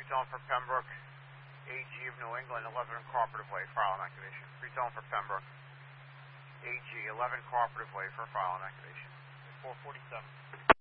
Tone for Pembroke, AG of New England, 11 Cooperative Way, file and activation. 3 Tone for Pembroke, AG, 11 Cooperative Way for file and activation. 447.